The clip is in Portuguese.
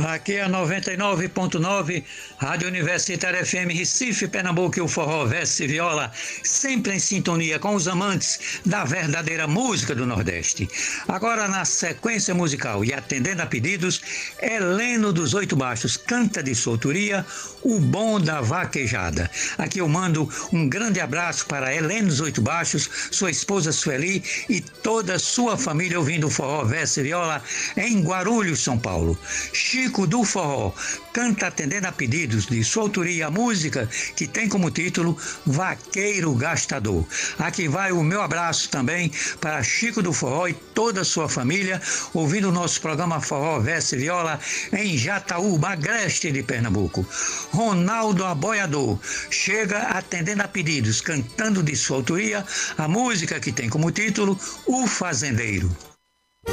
Aqui é a 99.9, Rádio Universitária FM Recife, Pernambuco, e o Forró Verso e Viola, sempre em sintonia com os amantes da verdadeira música do Nordeste. Agora, na sequência musical e atendendo a pedidos, Heleno dos Oito Baixos canta de sua autoria O Bom da Vaquejada. Aqui eu mando um grande abraço para Heleno dos Oito Baixos, sua esposa Sueli e toda a sua família ouvindo o Forró Verso e Viola em Guarulhos, São Paulo. Chico do Forró canta atendendo a pedidos de sua autoria a música que tem como título Vaqueiro Gastador. Aqui vai o meu abraço também para Chico do Forró e toda a sua família ouvindo o nosso programa Forró Verso e Viola em Jataúba, agreste de Pernambuco. Ronaldo Aboiador chega atendendo a pedidos, cantando de sua autoria a música que tem como título O Fazendeiro.